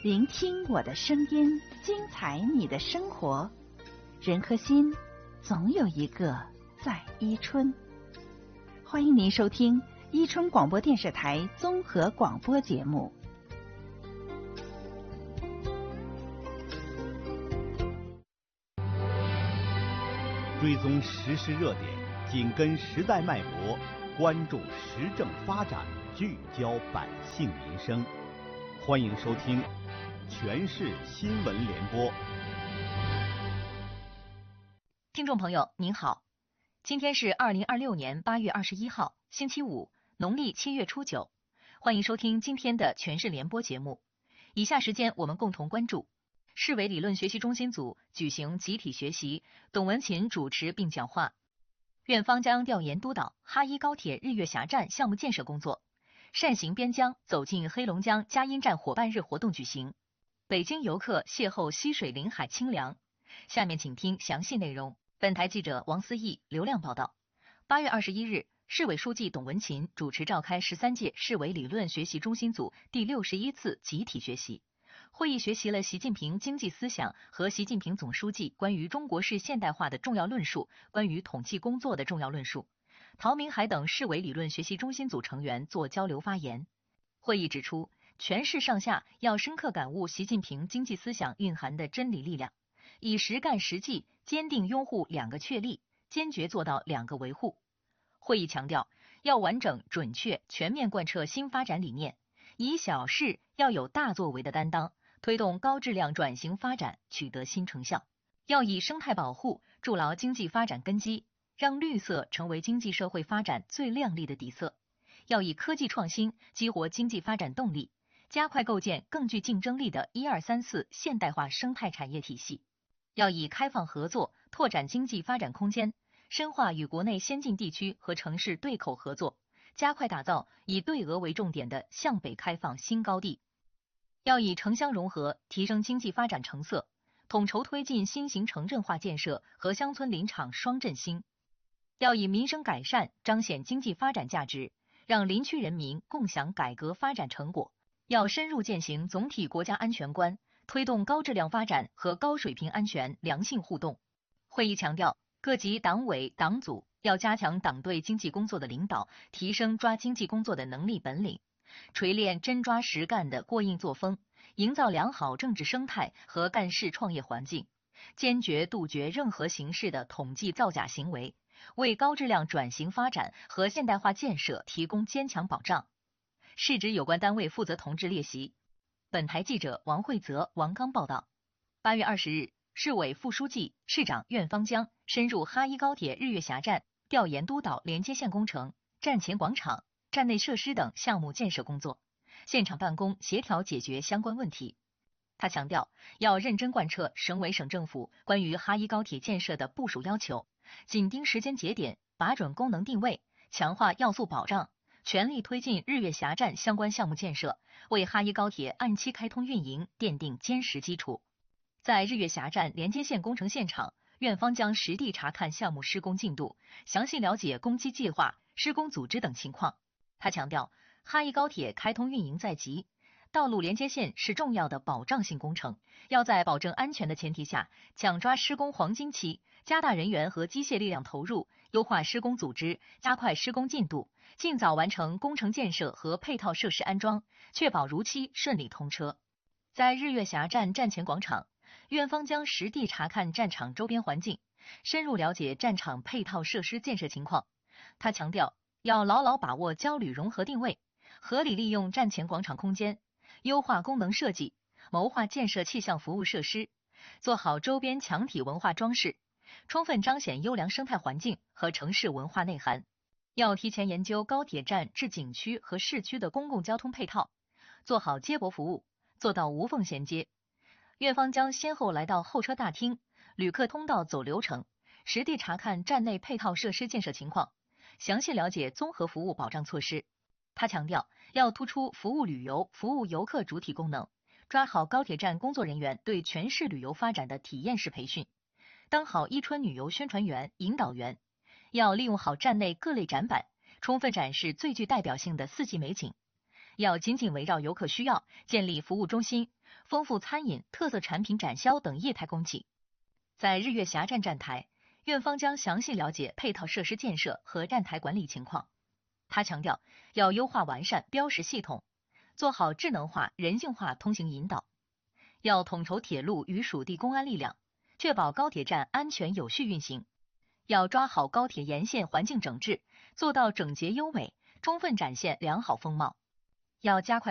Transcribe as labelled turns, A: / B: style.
A: 聆听我的声音，精彩你的生活。人和心，总有一个在伊春。欢迎您收听伊春广播电视台综合广播节目。
B: 追踪时事热点，紧跟时代脉搏，关注时政发展，聚焦百姓民生。欢迎收听全市新闻联播。
C: 听众朋友您好，今天是2026年8月21号，星期五，农历7月初9。欢迎收听今天的全市联播节目。以下时间我们共同关注：市委理论学习中心组举行集体学习，董文勤主持并讲话。院方将调研督导哈一高铁日月峡站项目建设工作。善行边疆，走进黑龙江佳音站伙伴日活动举行。北京游客邂逅溪水临海清凉。下面请听详细内容。本台记者王思义、刘亮报道。8月21日，市委书记董文勤主持召开13届市委理论学习中心组第61次集体学习。会议学习了习近平经济思想和习近平总书记关于中国式现代化的重要论述，关于统计工作的重要论述。陶明海等市委理论学习中心组成员做交流发言。会议指出，全市上下要深刻感悟习近平经济思想蕴含的真理力量，以实干实际坚定拥护2个确立，坚决做到2个维护。会议强调，要完整、准确、全面贯彻新发展理念，以小事要有大作为的担当，推动高质量转型发展取得新成效。要以生态保护筑牢经济发展根基，让绿色成为经济社会发展最亮丽的底色。要以科技创新激活经济发展动力，加快构建更具竞争力的1、2、3、4现代化生态产业体系。要以开放合作拓展经济发展空间，深化与国内先进地区和城市对口合作，加快打造以对俄为重点的向北开放新高地。要以城乡融合提升经济发展成色，统筹推进新型城镇化建设和乡村林场双振兴。要以民生改善彰显经济发展价值，让林区人民共享改革发展成果。要深入践行总体国家安全观，推动高质量发展和高水平安全良性互动。会议强调，各级党委党组要加强党对经济工作的领导，提升抓经济工作的能力本领，锤炼真抓实干的过硬作风，营造良好政治生态和干事创业环境，坚决杜绝任何形式的统计造假行为，为高质量转型发展和现代化建设提供坚强保障。市直有关单位负责同志列席。本台记者王慧泽、王刚报道。8月20日，市委副书记、市长苑方江深入哈一高铁日月峡站，调研督导连接线工程、站前广场、站内设施等项目建设工作，现场办公协调解决相关问题。他强调，要认真贯彻省委省政府关于哈一高铁建设的部署要求，紧盯时间节点，把准功能定位，强化要素保障，全力推进日月峡站相关项目建设，为哈一高铁按期开通运营奠定坚实基础。在日月峡站连接线工程现场，院方将实地查看项目施工进度，详细了解工期计划、施工组织等情况。他强调，哈一高铁开通运营在即，道路连接线是重要的保障性工程，要在保证安全的前提下，抢抓施工黄金期，加大人员和机械力量投入，优化施工组织，加快施工进度，尽早完成工程建设和配套设施安装，确保如期顺利通车。在日月峡站站前广场，院方将实地查看战场周边环境，深入了解战场配套设施建设情况。他强调，要牢牢把握交旅融合定位，合理利用站前广场空间，优化功能设计，谋划建设气象服务设施，做好周边墙体文化装饰，充分彰显优良生态环境和城市文化内涵。要提前研究高铁站至景区和市区的公共交通配套，做好接驳服务，做到无缝衔接。院方将先后来到候车大厅、旅客通道走流程，实地查看站内配套设施建设情况，详细了解综合服务保障措施。他强调，要突出服务旅游、服务游客主体功能，抓好高铁站工作人员对全市旅游发展的体验式培训，当好伊春旅游宣传员、引导员。要利用好站内各类展板，充分展示最具代表性的4季美景。 要紧紧围绕游客需要，建立服务中心，丰富餐饮、特色产品展销等业态供给。在日月峡站站台，院方将详细了解配套设施建设和站台管理情况。他强调，要优化完善标识系统，做好智能化、人性化通行引导。要统筹铁路与属地公安力量，确保高铁站安全有序运行。要抓好高铁沿线环境整治，做到整洁优美，充分展现良好风貌。要加快